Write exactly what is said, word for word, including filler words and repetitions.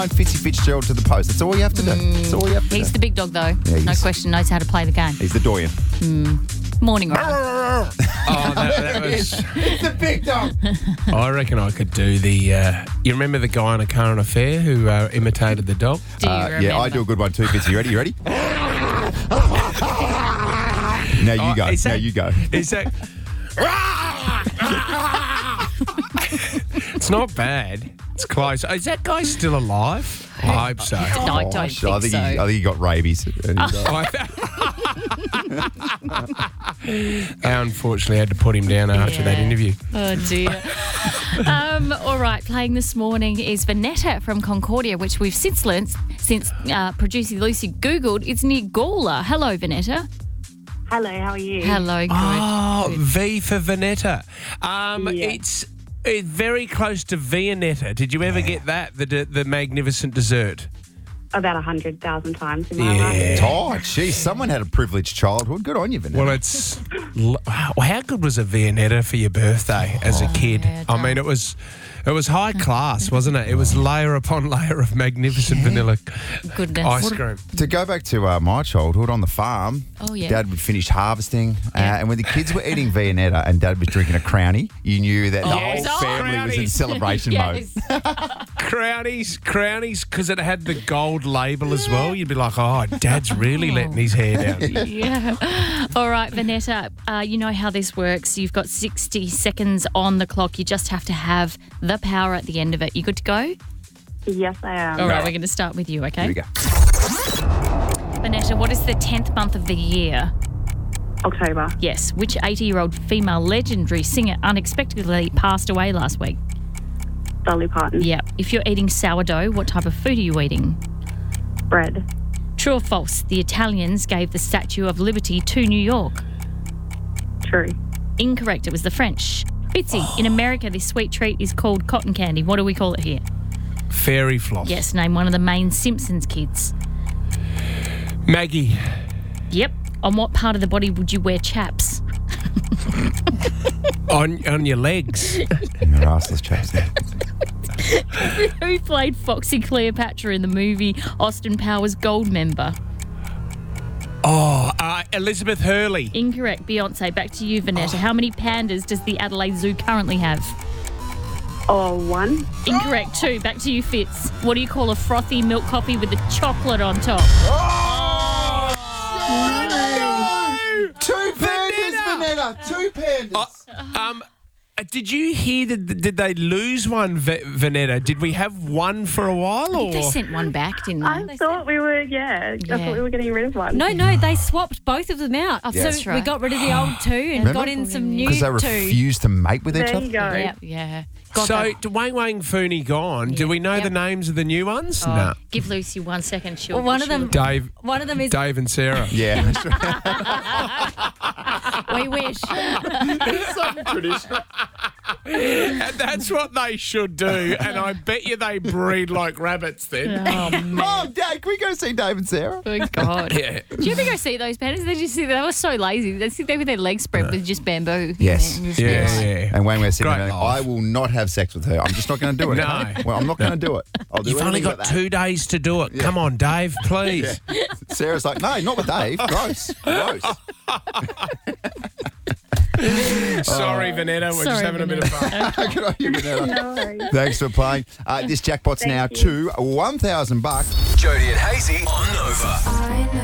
Fitzy Fitzgerald to the post. That's all you have to do. That's all you have to He's do. the big dog, though. Yeah, No he's- question, knows how to play the game. He's the doyen. Morning, Ryan. Oh, that, that was. He's the big dog. I reckon I could do the. Uh, you remember the guy on A Current Affair who uh, imitated the dog? Do you Uh, remember? yeah, I do a good one too, Fitzy. You ready? You ready? Now you Oh, go. is Now that- you go. Is that? It's not bad. It's close. Is that guy still alive? I hope so. No, I don't Gosh, think I think so. He, I think he got rabies. And he's, uh, I unfortunately had to put him down after Yeah. that interview. Oh, dear. um, all right, playing this morning is Vanetta from Concordia, which we've since learnt, since uh, producer Lucy Googled, it's near Gawler. Hello, Vanetta. Hello, how are you? Hello, good. Oh, V for Vanetta. Um, Yeah. It's it's very close to Viennetta. Did you ever get that, the the, the magnificent dessert? About a hundred thousand times in my Yeah. life. oh, geez, someone had a privileged childhood. Good on you, Vanessa. Well, it's l- wow, how good was a Viennetta for your birthday as a kid? yeah, I mean, it was it was high class, wasn't it? It was layer upon layer of magnificent vanilla Goodness. ice cream. To go back to uh, my childhood on the farm, Oh, yeah. Dad would finish harvesting, uh, Yeah. and when the kids were eating Viennetta and Dad was drinking a Crownie, you knew that the Yes. whole Oh, family was in Crownies. celebration mode. Yes. Crownies, crownies, because it had the gold label as well. You'd be like, oh, Dad's really letting his hair down. Yeah. All right, Vanetta, uh, you know how this works. You've got sixty seconds on the clock. You just have to have the power at the end of it. You good to go? Yes, I am. All right, we're going to start with you, okay? Here we go. Vanetta, what is the tenth month of the year? October. Yes. Which eighty-year-old female legendary singer unexpectedly passed away last week? Dolly Parton. Yeah. If you're eating sourdough, what type of food are you eating? Bread. True or false? The Italians gave the Statue of Liberty to New York. True. Incorrect. It was the French. Bitsy, in America, this sweet treat is called cotton candy. What do we call it here? Fairy floss. Yes, name one of the main Simpsons kids. Maggie. Yep. On what part of the body would you wear chaps? On on your legs. Your assless chaps there. Who played Foxy Cleopatra in the movie Austin Powers Goldmember? Oh, uh, Elizabeth Hurley. Incorrect. Beyonce, back to you, Vanetta. How many pandas does the Adelaide Zoo currently have? Oh, one. Incorrect. Two. Back to you, Fitz. What do you call a frothy milk coffee with the chocolate on top? Two pandas, Vanetta. Two pandas. Um, uh, did you hear that? Did they lose one, v- Vanetta? Did we have one for a while, or They sent one back, didn't I they? thought we were, yeah, I Yeah. thought we were getting rid of one. No, no, they swapped both of them out. Oh, so that's we right. got rid of the old two and Remember? got in some new Because they two. refused to mate with each There other. you go. Yeah, yeah. God, so? that- d- Wang Wang Fooney gone. Do Yeah. we know Yep. the names of the new ones? oh, No. Give Lucy one second. She'll, Well, one of she'll- them- Dave, One of them is Dave and Sarah. Yeah, that's right. We Wish. Some tradition. And that's what they should do. And I bet you they breed like rabbits then. Oh, man. Mom, Dad, can we go see Dave and Sarah? Oh, God. Yeah. Do you ever go see those pandas? They just they were so lazy. They sit there with their legs spread with just bamboo. Yes. And then just- Yeah, yeah. And when we're sitting Great there, life. I will not have sex with her. I'm just not going to do it. No. okay? Well, I'm not going to do it. I'll do You've only anything got but that. two days to do it. Come on, Dave, please. Sarah's like, no, not with Dave. Gross. Gross. Sorry, Vanetta. We're just Sorry, having a bit of fun. Good on you, Vanessa. No worries. Thanks for playing. Uh, this jackpot's Thank now you. to one thousand bucks. Jody and Hazy on